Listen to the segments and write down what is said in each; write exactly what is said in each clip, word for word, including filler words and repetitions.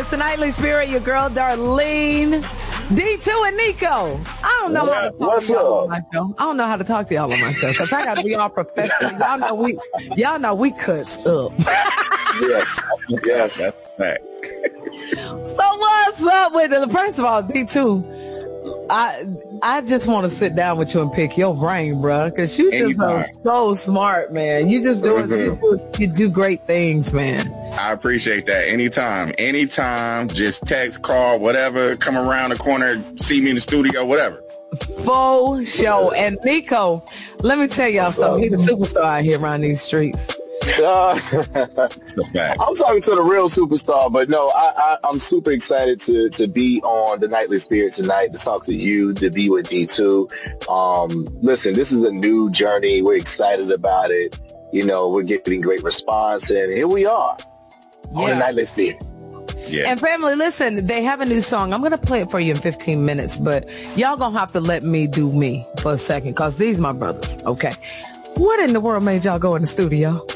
It's the Nightly Spirit, your girl Darlene, D two, and Nico. I don't know how to talk What's to y'all up? on my show. I don't know how to talk to y'all on my show because I got to be all professional. Y'all know we, y'all know we cuts up. Yes, yes. That's a fact. So what's up with it? First of all, D two, I I just want to sit down with you and pick your brain, bro, because you just are so smart, man. You just do, Mm-hmm. you, do you do great things, man. I appreciate that. Anytime, anytime, just text, call, whatever, come around the corner, see me in the studio, whatever. Full show. And Nico, let me tell y'all What's something. up? He's a superstar out here around these streets. Uh, It's a fact. I'm talking to the real superstar, but no, I, I, I'm super excited to to be on the Nightly Spirit tonight, to talk to you, to be with D two. Um, listen, this is a new journey. We're excited about it. You know, we're getting great response, and here we are on Yeah. the Nightly Spirit. Yeah. And family, listen, they have a new song. I'm going to play it for you in fifteen minutes, but y'all going to have to let me do me for a second because these my brothers, okay? What in the world made y'all go in the studio?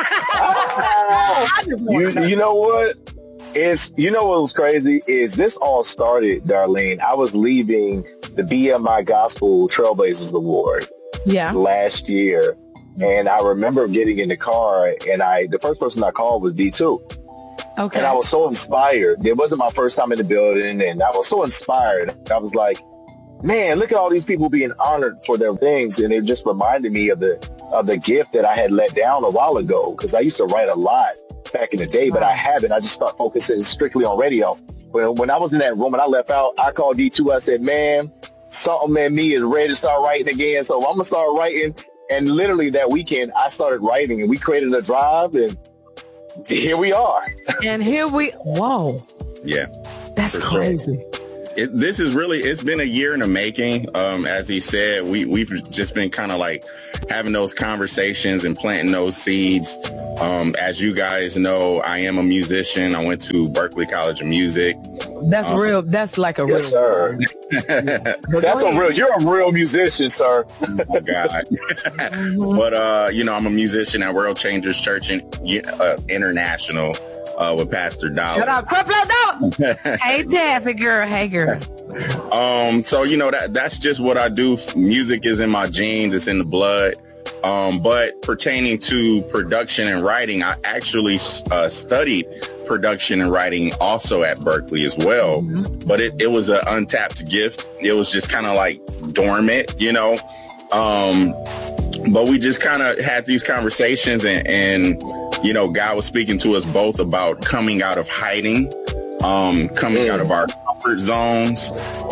I just wanna You, know. you know what? It's, you know what was crazy is this all started, Darlene. I was leaving the B M I Gospel Trailblazers Award Yeah. last year, and I remember getting in the car, and I the first person I called was D two, Okay. and I was so inspired. It wasn't my first time in the building, and I was so inspired. I was like, man, look at all these people being honored for their things, and it just reminded me of the of the gift that I had let down a while ago, because I used to write a lot back in the day, but I haven't. I just started focusing strictly on radio. When when I was in that room and I left out, I called D two. I said, man, something in me is ready to start writing again, so I'm gonna start writing. And literally that weekend, I started writing, and we created a drive, and here we are. And here we, whoa, Yeah. that's For sure. crazy. It, this is really, it's been a year in the making. Um, as he said, we, we've just been kind of like having those conversations and planting those seeds. Um, as you guys know, I am a musician. I went to Berkeley College of Music. That's Um, real. That's like a Yes, real. sir. But That's go a ahead. real. You're a real musician, sir. Oh God. But, uh, you know, I'm a musician at World Changers Church in, uh, International, uh, with Pastor Dollar. Shut up. Creflo Dollar. Hey, Daffy girl. Hey, girl. Um, so, you know, that that's just what I do. Music is in my genes. It's in the blood. Um, but pertaining to production and writing, I actually uh, studied production and writing also at Berkeley as well. Mm-hmm. But it, it was an untapped gift. It was just kind of like dormant, you know. Um, but we just kind of had these conversations and, and, you know, God was speaking to us both about coming out of hiding, um, coming mm. out of our comfort zones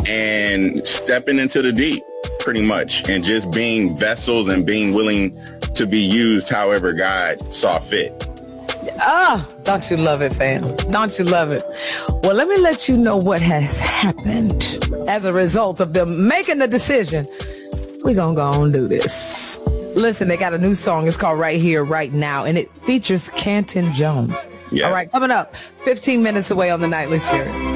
and stepping into the deep. Pretty much, and just being vessels and being willing to be used however God saw fit. Ah, don't you love it, fam? Don't you love it? Well, let me let you know what has happened as a result of them making the decision. We're going to go and do this. Listen, they got a new song. It's called Right Here, Right Now, and it features Canton Jones. Yes. All right, coming up, fifteen minutes away on the Nightly Spirit.